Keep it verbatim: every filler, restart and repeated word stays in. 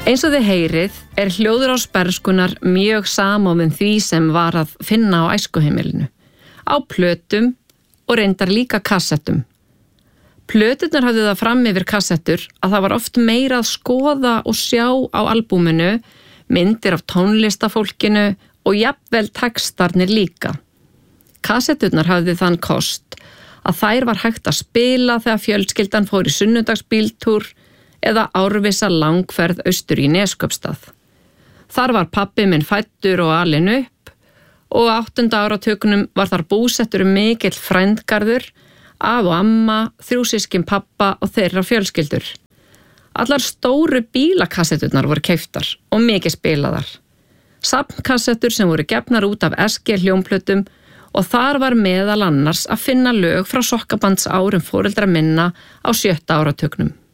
Eins og þið heyrið er hljóðrás bernskunnar mjög samofin því sem var að finna á æskuheimilinu, á plötum og reyndar líka kassettum. Plöturnar hafði það fram yfir kassettur að það var oft meira að skoða og sjá á albúminu, myndir af tónlistafólkinu og jafnvel textarnir líka. Kassetturnar hafði þann kost að þær var hægt að spila þegar fjölskyldan fór í sunnudagsbíltúr eða árvissa langferð austur í Neskaupstað. Þar var pabbi minn fæddur og alinn upp og á áttunda áratugnum var þar búsettur mikill frændgarður, af og amma, þrjú systkin pabba og þeirra fjölskyldur. Allar stóru bílakassetturnar voru keyptar og mikið spilaðar. Safnkassettur sem voru gefnar út af S G hljómplötum og þar var meðal annars að finna lög frá sokkabands árum foreldra minna á sjötta áratugnum.